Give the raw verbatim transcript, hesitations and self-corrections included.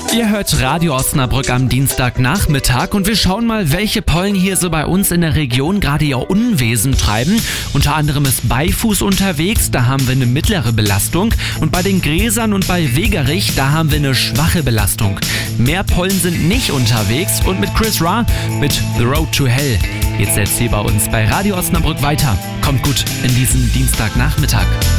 Ihr hört Radio Osnabrück am Dienstagnachmittag und wir schauen mal, welche Pollen hier so bei uns in der Region gerade ihr Unwesen treiben. Unter anderem ist Beifuß unterwegs, da haben wir eine mittlere Belastung und bei den Gräsern und bei Wegerich, da haben wir eine schwache Belastung. Mehr Pollen sind nicht unterwegs und mit Chris Ra mit The Road to Hell geht's jetzt hier bei uns bei Radio Osnabrück weiter. Kommt gut in diesen Dienstagnachmittag.